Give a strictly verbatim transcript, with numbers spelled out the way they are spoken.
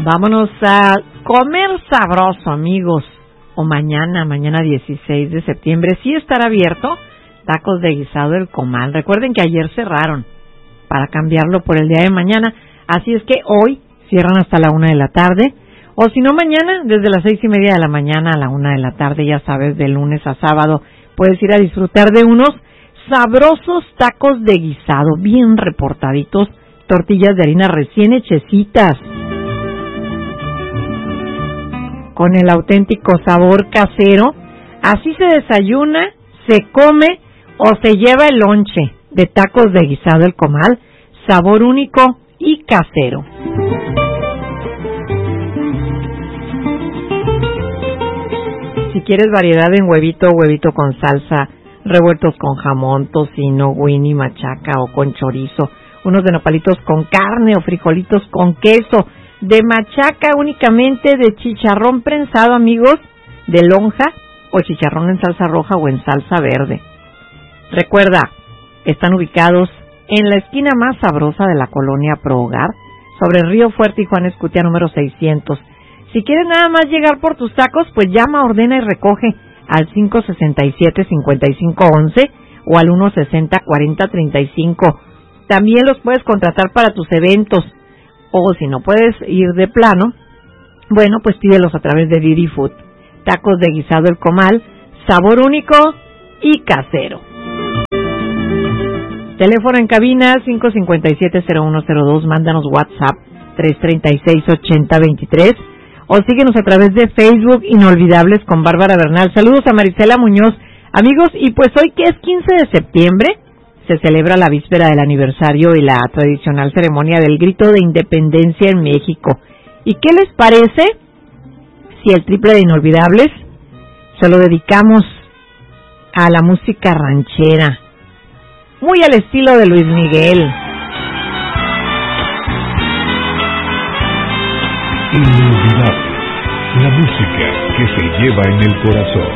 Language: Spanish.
Vámonos a comer sabroso, amigos. O mañana, mañana dieciséis de septiembre, sí estará abierto Tacos de Guisado El Comal. Recuerden que ayer cerraron para cambiarlo por el día de mañana. Así es que hoy cierran hasta la una de la tarde. O si no, mañana desde las seis y media de la mañana a la una de la tarde. Ya sabes, de lunes a sábado puedes ir a disfrutar de unos sabrosos tacos de guisado, bien reportaditos, tortillas de harina recién hechecitas, con el auténtico sabor casero. Así se desayuna, se come o se lleva el lonche de Tacos de Guisado El Comal, sabor único y casero. Si quieres variedad en huevito, huevito con salsa, revueltos con jamón, tocino, Winnie, machaca o con chorizo, unos de nopalitos con carne o frijolitos con queso, de machaca únicamente, de chicharrón prensado, amigos, de lonja o chicharrón en salsa roja o en salsa verde. Recuerda, están ubicados en la esquina más sabrosa de la colonia Pro Hogar, sobre el Río Fuerte y Juan Escutia número seiscientos. Si quieres nada más llegar por tus tacos, pues llama, ordena y recoge al cinco sesenta y siete, cincuenta y cinco once o al uno sesenta, cuarenta treinta y cinco. También los puedes contratar para tus eventos, o si no puedes ir de plano, bueno, pues pídelos a través de Didi Food. Tacos de Guisado El Comal, sabor único y casero. Teléfono en cabina cinco cincuenta y siete, cero uno cero dos, mándanos WhatsApp tres treinta y seis, ochenta veintitrés o síguenos a través de Facebook Inolvidables con Bárbara Bernal. Saludos a Marisela Muñoz. Amigos, y pues hoy que es quince de septiembre, se celebra la víspera del aniversario y la tradicional ceremonia del Grito de Independencia en México. ¿Y qué les parece si el triple de Inolvidables se lo dedicamos a la música ranchera, muy al estilo de Luis Miguel? Inolvidable, la música que se lleva en el corazón.